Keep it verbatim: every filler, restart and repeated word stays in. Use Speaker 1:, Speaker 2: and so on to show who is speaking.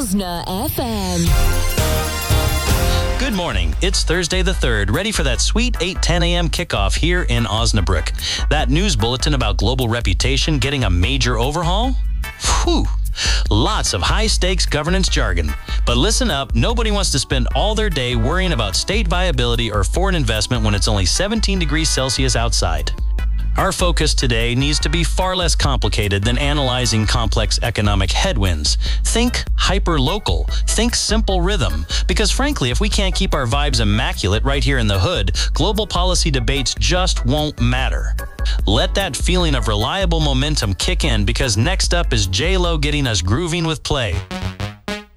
Speaker 1: Osna F M.
Speaker 2: Good morning. It's Thursday the third, ready for that sweet eight ten a.m. kickoff here in Osnabrück. That news bulletin about global reputation getting a major overhaul? Whew. Lots of high-stakes governance jargon. But listen up, nobody wants to spend all their day worrying about state viability or foreign investment when it's only seventeen degrees Celsius outside. Our focus today needs to be far less complicated than analyzing complex economic headwinds. Think hyper-local. Think simple rhythm. Because frankly, if we can't keep our vibes immaculate right here in the hood, global policy debates just won't matter. Let that feeling of reliable momentum kick in, because next up is J-Lo getting us grooving with play.